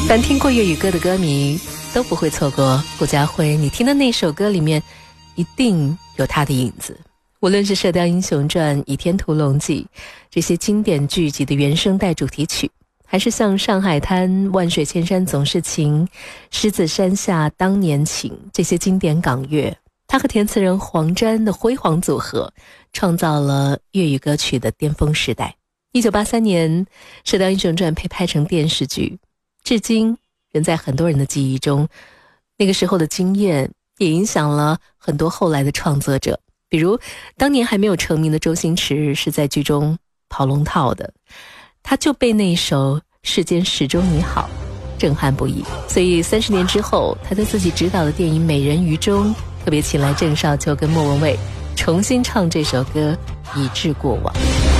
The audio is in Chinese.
凡听过粤语歌的歌迷都不会错过顾嘉辉，你听的那首歌里面一定有他的影子。无论是《射雕英雄传》《倚天屠龙记》这些经典剧集的原声带主题曲，还是像《上海滩》《万水千山总是情》《狮子山下当年情》这些经典港乐，他和填词人黄沾的辉煌组合创造了粤语歌曲的巅峰时代。1983年《射雕英雄传》被拍成电视剧，至今仍在很多人的记忆中。那个时候的经验也影响了很多后来的创作者，比如当年还没有成名的周星驰是在剧中跑龙套的，他就被那一首世间始终你好震撼不已。所以30年之后，他在自己执导的电影《美人鱼》中特别请来郑少秋跟莫文蔚重新唱这首歌，以致过往。